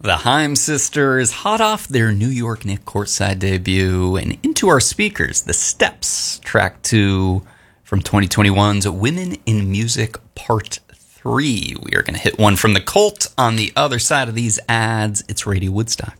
The Haim Sisters, hot off their New York Knicks courtside debut, and into our speakers, The Steps, track 2 from 2021's Women in Music Part 3. We are going to hit one from the Cult on the other side of these ads. It's Radio Woodstock.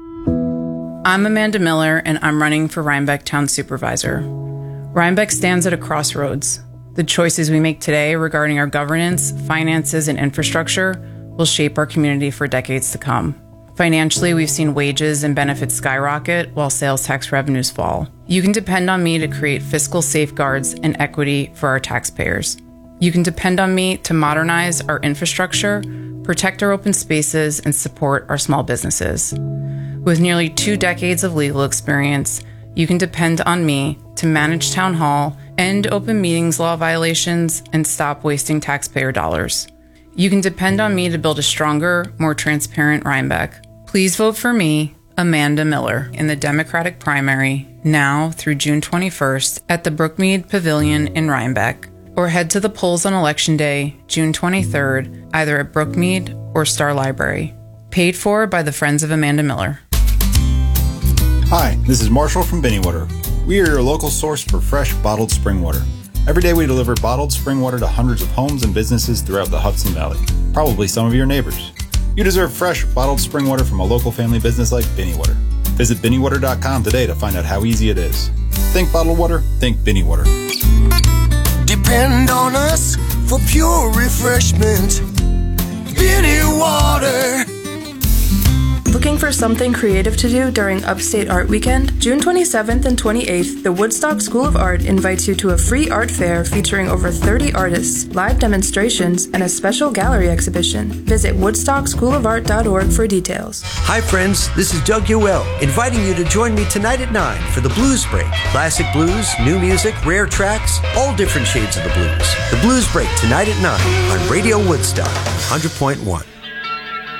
I'm Amanda Miller, and I'm running for Rhinebeck Town Supervisor. Rhinebeck stands at a crossroads. The choices we make today regarding our governance, finances, and infrastructure will shape our community for decades to come. Financially, we've seen wages and benefits skyrocket while sales tax revenues fall. You can depend on me to create fiscal safeguards and equity for our taxpayers. You can depend on me to modernize our infrastructure, protect our open spaces, and support our small businesses. With nearly 2 decades of legal experience, you can depend on me to manage town hall, end open meetings law violations, and stop wasting taxpayer dollars. You can depend on me to build a stronger, more transparent Rhinebeck. Please vote for me, Amanda Miller, in the Democratic primary now through June 21st at the Brookmead Pavilion in Rhinebeck, or head to the polls on Election Day, June 23rd, either at Brookmead or Star Library. Paid for by the Friends of Amanda Miller. Hi, this is Marshall from Binny Water. We are your local source for fresh, bottled spring water. Every day we deliver bottled spring water to hundreds of homes and businesses throughout the Hudson Valley, probably some of your neighbors. You deserve fresh, bottled spring water from a local family business like Binny Water. Visit BinnyWater.com today to find out how easy it is. Think bottled water, think Binny Water. Depend on us for pure refreshment. Binny Water. Looking for something creative to do during Upstate Art Weekend? June 27th and 28th, the Woodstock School of Art invites you to a free art fair featuring over 30 artists, live demonstrations, and a special gallery exhibition. Visit woodstockschoolofart.org for details. Hi friends, this is Doug Ewell, inviting you to join me tonight at 9 for the Blues Break. Classic blues, new music, rare tracks, all different shades of the blues. The Blues Break tonight at 9 on Radio Woodstock 100.1.